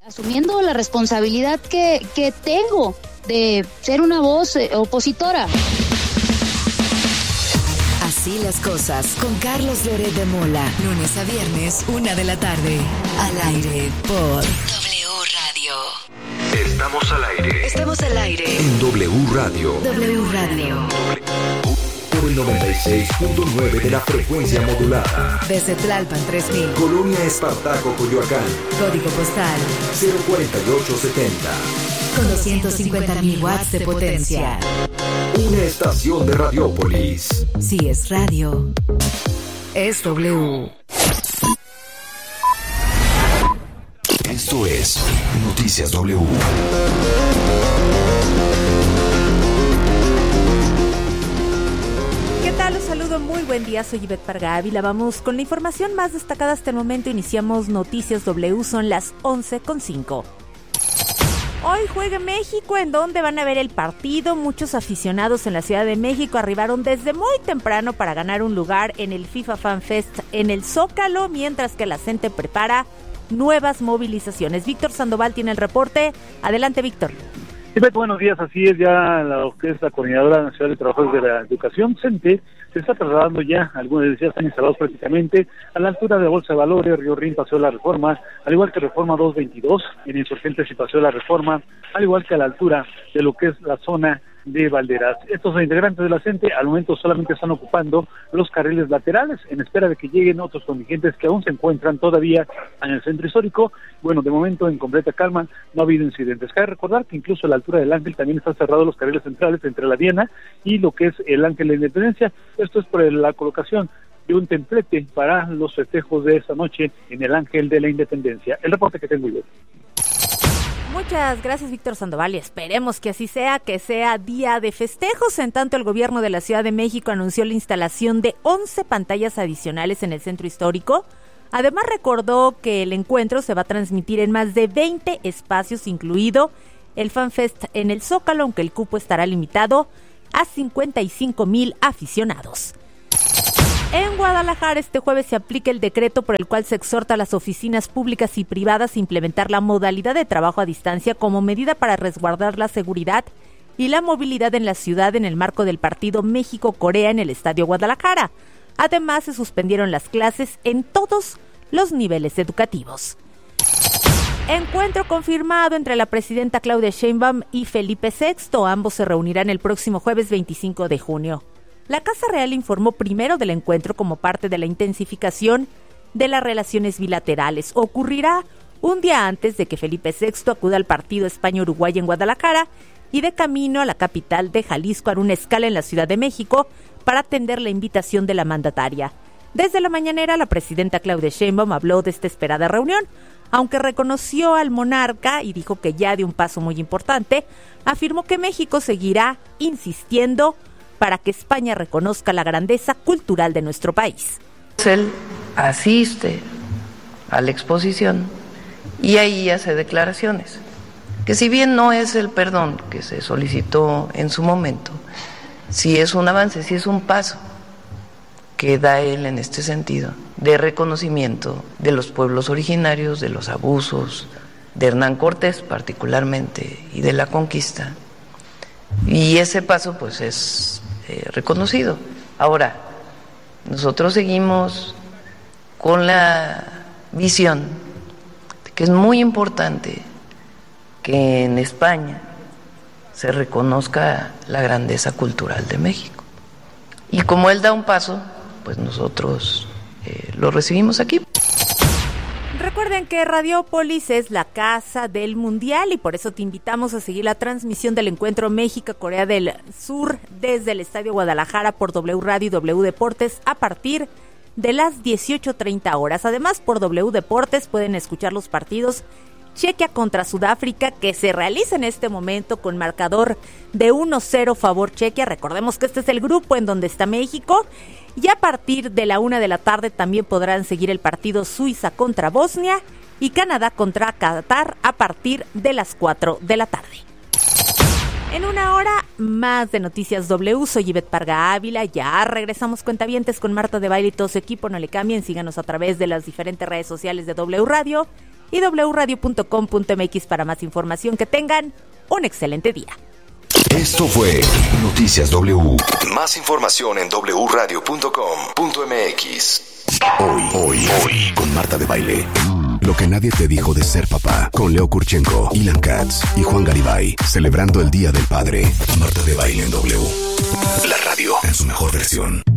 asumiendo la responsabilidad que tengo de ser una voz opositora. Así las cosas, con Carlos Loret de Mola, lunes a viernes, 1 de la tarde, al aire por W Radio. Estamos al aire. Estamos al aire En W Radio. W Radio. Por el 96.9 de la frecuencia modulada. Desde Tlalpan 3000. Colonia Espartaco, Coyoacán. Código postal 04870. con 250.000 watts de potencia. Una estación de Radiópolis. Si es radio, es W. Esto es Noticias W. ¿Qué tal? Los saludo, muy buen día, soy Ivette Parga Ávila. Vamos con la información más destacada hasta el momento. Iniciamos Noticias W, son las 11:05. Hoy juega México, en donde van a ver el partido. Muchos aficionados en la Ciudad de México arribaron desde muy temprano para ganar un lugar en el FIFA Fan Fest en el Zócalo, mientras que la gente prepara nuevas movilizaciones. Víctor Sandoval tiene el reporte. Adelante, Víctor. Buenos días, así es, ya lo que es la Coordinadora Nacional de Trabajadores de la Educación, CENTE, se está trasladando ya, algunos ya están instalados prácticamente a la altura de Bolsa de Valores, Río Rin, Paseo de la Reforma, al igual que Reforma 222, en Insurgentes y Paseo de la Reforma, al igual que a la altura de lo que es la zona de Valderas. Estos integrantes de la CENTE al momento solamente están ocupando los carriles laterales en espera de que lleguen otros contingentes que aún se encuentran todavía en el centro histórico. Bueno, de momento en completa calma, no ha habido incidentes. Cabe recordar que incluso a la altura del Ángel también están cerrados los carriles centrales entre la Diana y lo que es el Ángel de la Independencia. Esto es por la colocación de un templete para los festejos de esta noche en el Ángel de la Independencia. El reporte que tengo yo. Muchas gracias, Víctor Sandoval, y esperemos que así sea, que sea día de festejos. En tanto, el gobierno de la Ciudad de México anunció la instalación de 11 pantallas adicionales en el centro histórico. Además, recordó que el encuentro se va a transmitir en más de 20 espacios, incluido el FanFest en el Zócalo, aunque el cupo estará limitado a 55,000 aficionados. En Guadalajara, este jueves se aplica el decreto por el cual se exhorta a las oficinas públicas y privadas a implementar la modalidad de trabajo a distancia como medida para resguardar la seguridad y la movilidad en la ciudad en el marco del partido México-Corea en el Estadio Guadalajara. Además, se suspendieron las clases en todos los niveles educativos. Encuentro confirmado entre la presidenta Claudia Sheinbaum y Felipe VI. Ambos se reunirán el próximo jueves 25 de junio. La Casa Real informó primero del encuentro como parte de la intensificación de las relaciones bilaterales. Ocurrirá un día antes de que Felipe VI acuda al partido España-Uruguay en Guadalajara y de camino a la capital de Jalisco hará una escala en la Ciudad de México para atender la invitación de la mandataria. Desde la mañanera, la presidenta Claudia Sheinbaum habló de esta esperada reunión, aunque reconoció al monarca y dijo que ya dio un paso muy importante. Afirmó que México seguirá insistiendo para que España reconozca la grandeza cultural de nuestro país. Él asiste a la exposición y ahí hace declaraciones, que si bien no es el perdón que se solicitó en su momento, sí es un avance, sí es un paso que da él en este sentido, de reconocimiento de los pueblos originarios, de los abusos, de Hernán Cortés particularmente, y de la conquista. Y ese paso pues es reconocido. Ahora, nosotros seguimos con la visión de que es muy importante que en España se reconozca la grandeza cultural de México. Y como él da un paso, pues nosotros lo recibimos aquí. Recuerden que Radiópolis es la casa del Mundial y por eso te invitamos a seguir la transmisión del encuentro México-Corea del Sur desde el Estadio Guadalajara por W Radio y W Deportes a partir de las 18:30 horas. Además, por W Deportes pueden escuchar los partidos Chequia contra Sudáfrica, que se realiza en este momento con marcador de 1-0 favor Chequia. Recordemos que este es el grupo en donde está México. Y a partir de la 1 de la tarde también podrán seguir el partido Suiza contra Bosnia y Canadá contra Qatar a partir de las 4 de la tarde. En una hora más de Noticias W, soy Ivette Parga Ávila. Ya regresamos, cuentavientes, con Marta de Baile y todo su equipo. No le cambien, síganos a través de las diferentes redes sociales de W Radio y wradio.com.mx para más información. Que tengan un excelente día. Esto fue Noticias W. Más información en wradio.com.mx. Hoy, con Marta de Baile. Lo que nadie te dijo de ser papá. Con Leo Kurchenko, Ilan Katz y Juan Garibay. Celebrando el Día del Padre. Marta de Baile en W. La radio en su mejor versión.